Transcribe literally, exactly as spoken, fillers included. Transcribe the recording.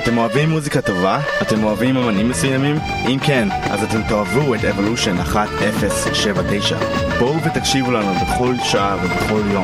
אתם אוהבים מוזיקה טובה? אתם אוהבים אמנים מסוימים? אם כן, אז אתם תאהבו את Evolution אחת אפס שבע תשע. בואו ותקשיבו לנו בכל שעה ובכל יום.